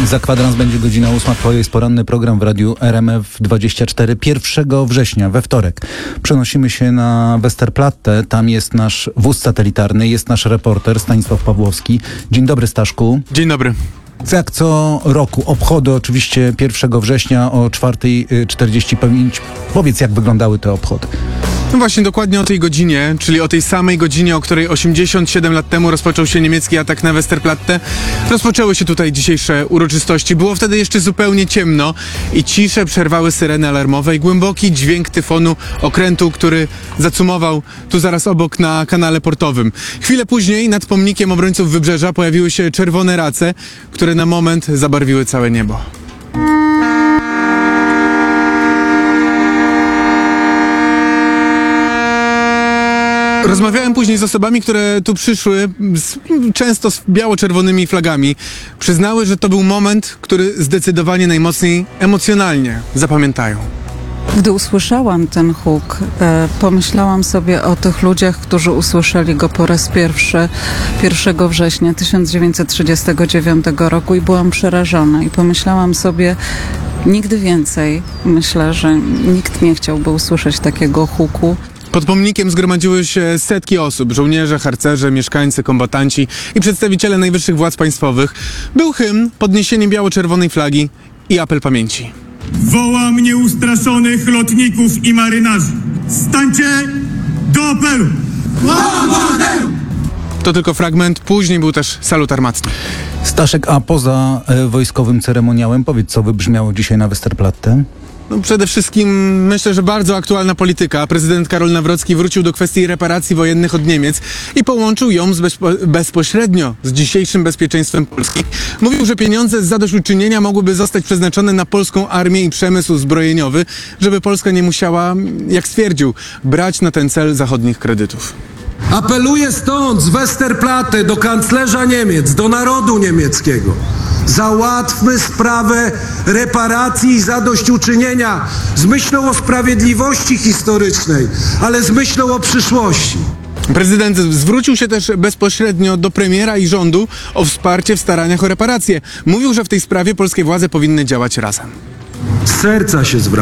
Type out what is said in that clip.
Za kwadrans będzie godzina 8. To jest poranny program w radiu RMF24. 1 września, we wtorek, przenosimy się na Westerplatte. Tam jest nasz wóz satelitarny, jest nasz reporter Stanisław Pawłowski. Dzień dobry, Staszku. Dzień dobry. Jak co roku obchody oczywiście 1 września o 4:45. Powiedz, jak wyglądały te obchody. No właśnie, dokładnie o tej godzinie, czyli o tej samej godzinie, o której 87 lat temu rozpoczął się niemiecki atak na Westerplatte, rozpoczęły się tutaj dzisiejsze uroczystości. Było wtedy jeszcze zupełnie ciemno i ciszę przerwały syreny alarmowe i głęboki dźwięk tyfonu okrętu, który zacumował tu zaraz obok na kanale portowym. Chwilę później nad pomnikiem obrońców Wybrzeża pojawiły się czerwone race, które na moment zabarwiły całe niebo. Rozmawiałem później z osobami, które tu przyszły, często z biało-czerwonymi flagami. Przyznały, że to był moment, który zdecydowanie najmocniej emocjonalnie zapamiętają. Gdy usłyszałam ten huk, pomyślałam sobie o tych ludziach, którzy usłyszeli go po raz pierwszy 1 września 1939 roku i byłam przerażona. I pomyślałam sobie, nigdy więcej, myślę, że nikt nie chciałby usłyszeć takiego huku. Pod pomnikiem zgromadziły się setki osób, żołnierze, harcerze, mieszkańcy, kombatanci i przedstawiciele najwyższych władz państwowych. Był hymn, podniesienie biało-czerwonej flagi i apel pamięci. Wołam nieustraszonych lotników i marynarzy. Stańcie do apelu! To tylko fragment, później był też salut armatni. Staszek, a poza wojskowym ceremoniałem, powiedz, co wybrzmiało dzisiaj na Westerplatte? No, przede wszystkim myślę, że bardzo aktualna polityka. Prezydent Karol Nawrocki wrócił do kwestii reparacji wojennych od Niemiec i połączył ją bezpośrednio z dzisiejszym bezpieczeństwem Polski. Mówił, że pieniądze z zadośćuczynienia mogłyby zostać przeznaczone na polską armię i przemysł zbrojeniowy, żeby Polska nie musiała, jak stwierdził, brać na ten cel zachodnich kredytów. Apeluję stąd z Westerplatte do kanclerza Niemiec, do narodu niemieckiego. Załatwmy sprawę reparacji i zadośćuczynienia z myślą o sprawiedliwości historycznej, ale z myślą o przyszłości. Prezydent zwrócił się też bezpośrednio do premiera i rządu o wsparcie w staraniach o reparacje. Mówił, że w tej sprawie polskie władze powinny działać razem. Z serca się zwracam.